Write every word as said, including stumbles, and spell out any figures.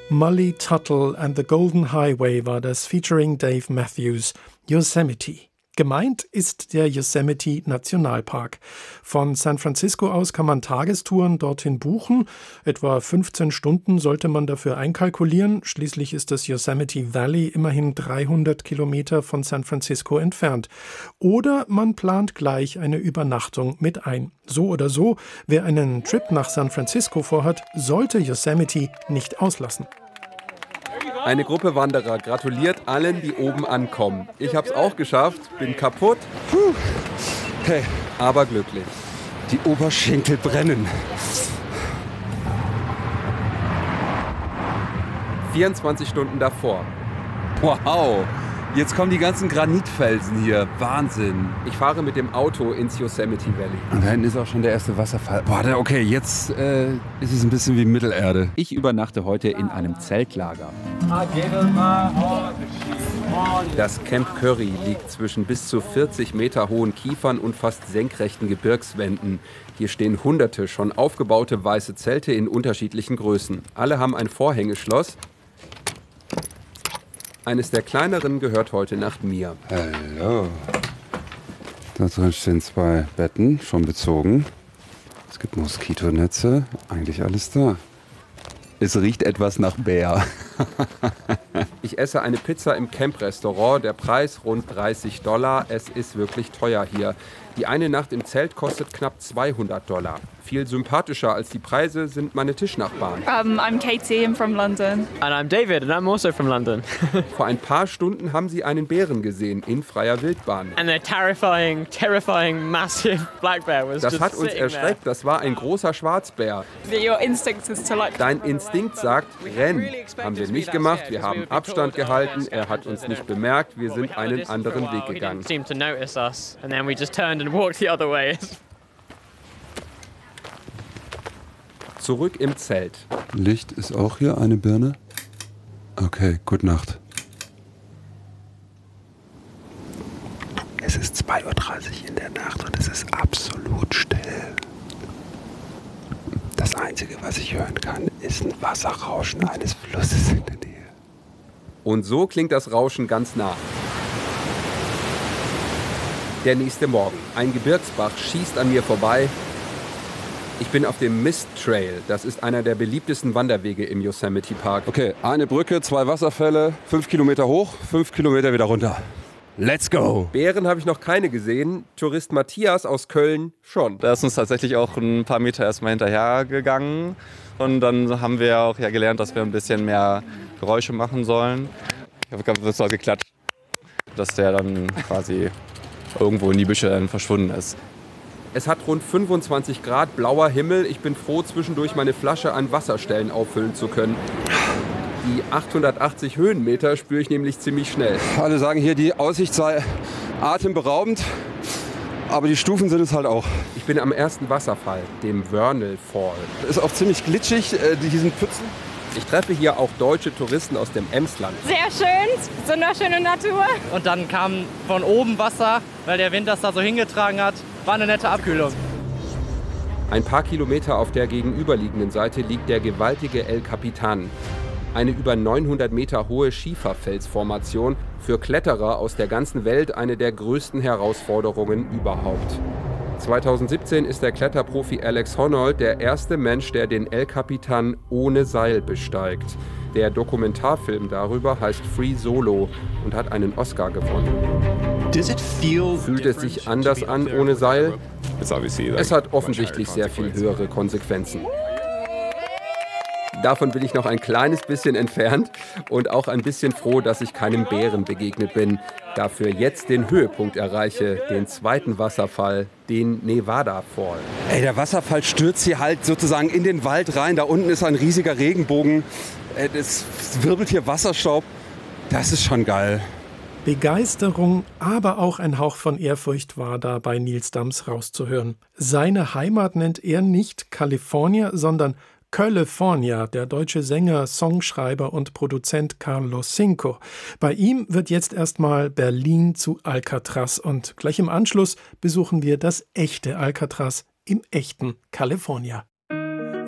Molly Tuttle and the Golden Highway war das featuring Dave Matthews, Yosemite. Gemeint ist der Yosemite Nationalpark. Von San Francisco aus kann man Tagestouren dorthin buchen. Etwa fünfzehn Stunden sollte man dafür einkalkulieren. Schließlich ist das Yosemite Valley immerhin dreihundert Kilometer von San Francisco entfernt. Oder man plant gleich eine Übernachtung mit ein. So oder so, wer einen Trip nach San Francisco vorhat, sollte Yosemite nicht auslassen. Eine Gruppe Wanderer gratuliert allen, die oben ankommen. Ich hab's auch geschafft, bin kaputt, Puh. Hey, aber glücklich. die Oberschenkel brennen. vierundzwanzig Stunden davor. Wow, jetzt kommen die ganzen Granitfelsen hier. Wahnsinn. Ich fahre mit dem Auto ins Yosemite Valley. Und da hinten ist auch schon der erste Wasserfall. Boah, der- okay, jetzt äh, ist es ein bisschen wie Mittelerde. Ich übernachte heute in einem Zeltlager. Das Camp Curry liegt zwischen bis zu vierzig Meter hohen Kiefern und fast senkrechten Gebirgswänden. Hier stehen hunderte schon aufgebaute weiße Zelte in unterschiedlichen Größen. Alle haben ein Vorhängeschloss. Eines der kleineren gehört heute Nacht mir. Hallo. Da drin stehen zwei Betten, schon bezogen. Es gibt Moskitonetze, eigentlich alles da. Es riecht etwas nach Bär. Ich esse eine Pizza im Camp-Restaurant. Der Preis rund dreißig Dollar. Es ist wirklich teuer hier. Die eine Nacht im Zelt kostet knapp zweihundert Dollar. Viel sympathischer als die Preise sind meine Tischnachbarn. Um, I'm Katie, I'm from London. And I'm David, and I'm also from London. Vor ein paar Stunden haben sie einen Bären gesehen in freier Wildbahn. And the terrifying, terrifying, massive black bear was Das just hat uns sitting erschreckt. Das war ein großer Schwarzbär. Your instinct is to like. Dein Instinkt sagt, renn. Haben wir nicht gemacht. Wir haben Abstand gehalten. Er hat uns nicht bemerkt. Wir sind einen anderen Weg He gegangen. didn't seem to notice us, and then we just turned and walked the other way. Zurück im Zelt. Licht ist auch hier eine Birne. Okay, gute Nacht. Es ist zwei Uhr dreißig in der Nacht und es ist absolut still. Das Einzige, was ich hören kann, ist ein Wasserrauschen eines Flusses in der Nähe. Und so klingt das Rauschen ganz nah. Der nächste Morgen. Ein Gebirgsbach schießt an mir vorbei. Ich bin auf dem Mist Trail. Das ist einer der beliebtesten Wanderwege im Yosemite Park. Okay, eine Brücke, zwei Wasserfälle, fünf Kilometer hoch, fünf Kilometer wieder runter. Let's go! Bären habe ich noch keine gesehen. Tourist Matthias aus Köln schon. Der ist uns tatsächlich auch ein paar Meter erstmal hinterher gegangen. Und dann haben wir auch ja gelernt, dass wir ein bisschen mehr Geräusche machen sollen. Ich habe gerade so geklatscht, dass der dann quasi irgendwo in die Büsche dann verschwunden ist. Es hat rund fünfundzwanzig Grad, blauer Himmel. Ich bin froh, zwischendurch meine Flasche an Wasserstellen auffüllen zu können. Die achthundertachtzig Höhenmeter spüre ich nämlich ziemlich schnell. Alle sagen hier, die Aussicht sei atemberaubend, aber die Stufen sind es halt auch. Ich bin am ersten Wasserfall, dem Vernal Fall. Ist auch ziemlich glitschig, äh, diesen Pfützen. Ich treffe hier auch deutsche Touristen aus dem Emsland. Sehr schön, wunderschöne Natur. Und dann kam von oben Wasser, weil der Wind das da so hingetragen hat. War eine nette Abkühlung. Ein paar Kilometer auf der gegenüberliegenden Seite liegt der gewaltige El Capitan. Eine über neunhundert Meter hohe Schieferfelsformation, für Kletterer aus der ganzen Welt eine der größten Herausforderungen überhaupt. zweitausendsiebzehn ist der Kletterprofi Alex Honnold der erste Mensch, der den El Capitan ohne Seil besteigt. Der Dokumentarfilm darüber heißt Free Solo und hat einen Oscar gewonnen. Fühlt es sich anders an ohne Seil? Es hat offensichtlich sehr viel höhere Konsequenzen. Davon bin ich noch ein kleines bisschen entfernt und auch ein bisschen froh, dass ich keinem Bären begegnet bin. Dafür jetzt den Höhepunkt erreiche, den zweiten Wasserfall, den Nevada Fall. Ey, der Wasserfall stürzt hier halt sozusagen in den Wald rein. Da unten ist ein riesiger Regenbogen. Äh, Es wirbelt hier Wasserstaub. Das ist schon geil. Begeisterung, aber auch ein Hauch von Ehrfurcht war da bei Nils Dams rauszuhören. Seine Heimat nennt er nicht California, sondern California, der deutsche Sänger, Songschreiber und Produzent Carlos Cinco. Bei ihm wird jetzt erstmal Berlin zu Alcatraz und gleich im Anschluss besuchen wir das echte Alcatraz im echten California.